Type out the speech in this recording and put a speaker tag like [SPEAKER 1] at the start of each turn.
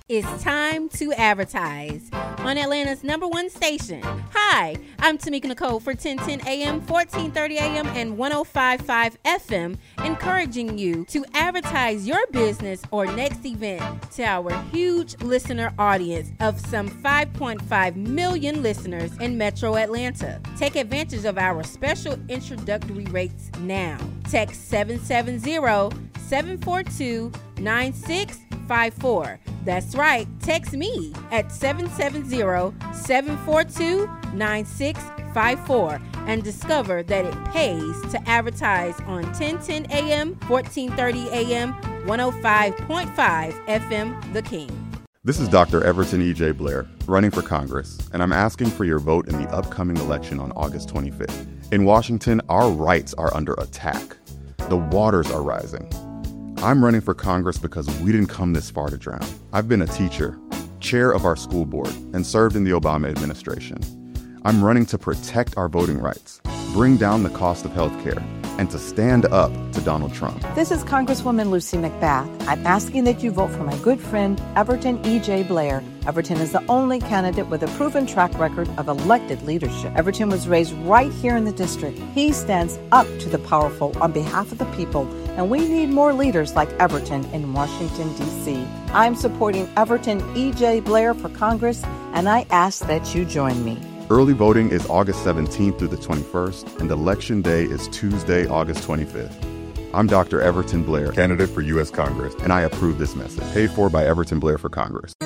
[SPEAKER 1] It's time to advertise on Atlanta's #1 station. Hi, I'm Tamika Nicole for 1010 AM, 1430 AM, and 105.5 FM, encouraging you to advertise your business or next event to our huge listener audience of some 5.5 million listeners in Metro Atlanta. Take advantage of our special introductory rates now. Text 770-742-9654. That's right, text me at 770-742-9654 and discover that it pays to advertise on 1010 AM, 1430 AM, 105.5 FM, The King.
[SPEAKER 2] This is Dr. Everton E.J. Blair, running for Congress, and I'm asking for your vote in the upcoming election on August 25th. In Washington, our rights are under attack. The waters are rising. I'm running for Congress because we didn't come this far to drown. I've been a teacher, chair of our school board, and served in the Obama administration. I'm running to protect our voting rights, bring down the cost of health care, and to stand up to Donald Trump.
[SPEAKER 3] This is Congresswoman Lucy McBath. I'm asking that you vote for my good friend, Everton E.J. Blair. Everton is the only candidate with a proven track record of elected leadership. Everton was raised right here in the district. He stands up to the powerful on behalf of the people, and we need more leaders like Everton in Washington, D.C. I'm supporting Everton E.J. Blair for Congress, and I ask that you join me.
[SPEAKER 2] Early voting is August 17th through the 21st, and Election Day is Tuesday, August 25th. I'm Dr. Everton Blair, candidate for U.S. Congress, and I approve this message. Paid for by Everton Blair for Congress.